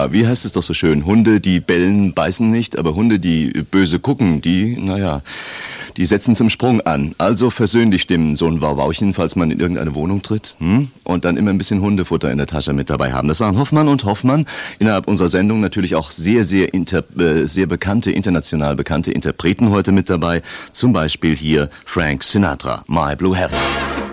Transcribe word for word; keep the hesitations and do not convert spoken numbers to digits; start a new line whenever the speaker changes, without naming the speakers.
Ja, wie heißt es doch so schön? Hunde, die bellen, beißen nicht, aber Hunde, die böse gucken, die, naja, die setzen zum Sprung an. Also versöhnlich stimmen, so ein Wauwauchen, falls man in irgendeine Wohnung tritt. Hm? Und dann immer ein bisschen Hundefutter in der Tasche mit dabei haben. Das waren Hoffmann und Hoffmann. Innerhalb unserer Sendung natürlich auch sehr, sehr, inter, äh, sehr bekannte, international bekannte Interpreten heute mit dabei. Zum Beispiel hier Frank Sinatra, My Blue Heaven.